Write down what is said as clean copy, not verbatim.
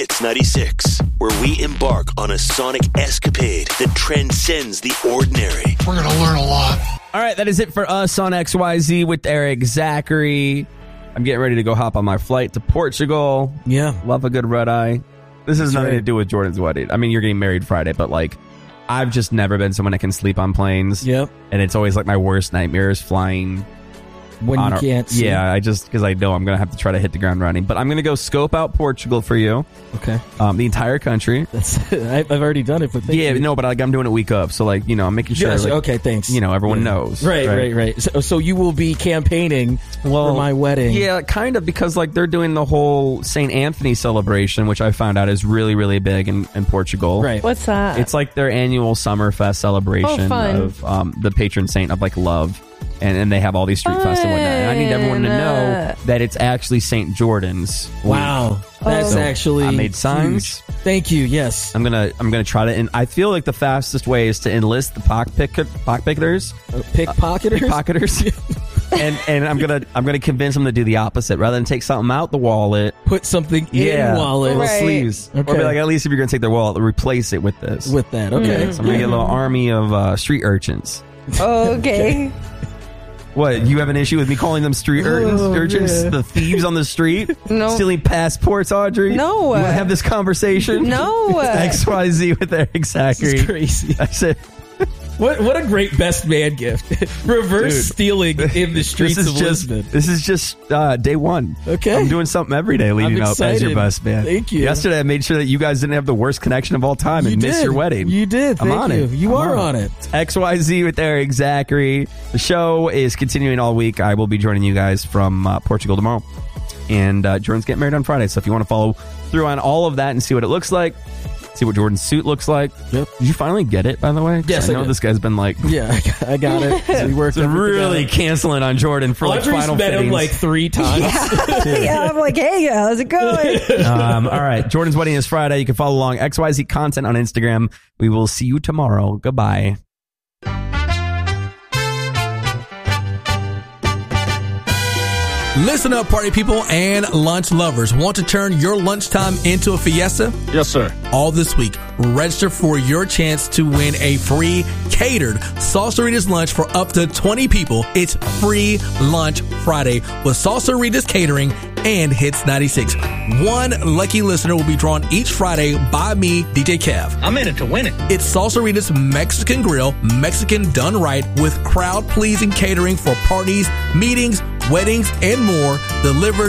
It's 96, where we embark on a sonic escapade that transcends the ordinary. We're going to learn a lot. All right, that is it for us on XYZ with Eric Zachary. I'm getting ready to go hop on my flight to Portugal. Yeah. Love a good red-eye. This has nothing to do with Jordan's wedding. I mean, you're getting married Friday, but like, I've just never been someone that can sleep on planes. Yep. And it's always like my worst nightmare is flying. When you can't see. Yeah, because I know I'm going to have to try to hit the ground running. But I'm going to go scope out Portugal for you. Okay. The entire country. I've already done it, but thank you. No, but I'm doing it week of. So, like, I'm making sure. Yes, like, okay, thanks. Everyone knows. Right. So you will be campaigning for my wedding. Yeah, kind of, because, like, they're doing the whole St. Anthony celebration, which I found out is really, really big in Portugal. Right. What's that? It's like their annual Summerfest celebration of the patron saint of, like, love. And they have all these street fests and whatnot. And I need everyone to know that it's actually St. Jordan's. Wow. That's actually I made signs. Huge. Thank you. Yes. I'm gonna try to. And I feel like the fastest way is to enlist the pickpocketers. Pickpocketers. and I'm gonna convince them to do the opposite. Rather than take something out the wallet, put something in wallet. Little sleeves. Okay. Or be like, at least if you're gonna take their wallet, replace it with this. With that. Okay. So I'm gonna get a little army of street urchins. Okay. What, you have an issue with me calling them street urchins? The thieves on the street? No. Stealing passports, Audrey? No. You want to have this conversation? No. XYZ with Eric Zachary. This is crazy. I said, what a great best man gift. Reverse stealing in the streets of Lisbon. This is just day one. Okay. I'm doing something every day leading up as your best man. Thank you. Yesterday I made sure that you guys didn't have the worst connection of all time and miss your wedding. You did. I'm Thank on you. it. You are on it. XYZ with Eric Zachary. The show is continuing all week. I will be joining you guys from Portugal tomorrow. And Jordan's getting married on Friday. So if you want to follow through on all of that and see what it looks like, see what Jordan's suit looks like. Yep. Did you finally get it, by the way? Yes, I know this guy's been like... Yeah, I got it. So we worked really canceling on Jordan for like final met fittings. him like 3 times. Yeah, I'm like, hey, how's it going? All right. Jordan's wedding is Friday. You can follow along XYZ Content on Instagram. We will see you tomorrow. Goodbye. Listen up, party people and lunch lovers. Want to turn your lunchtime into a fiesta? Yes, sir. All this week, register for your chance to win a free catered Salsaritas lunch for up to 20 people. It's Free Lunch Friday with Salsaritas Catering and Hits 96. One lucky listener will be drawn each Friday by me, DJ Kev. I'm in it to win it. It's Salsaritas Mexican Grill, Mexican done right, with crowd-pleasing catering for parties, meetings, weddings, and more, delivered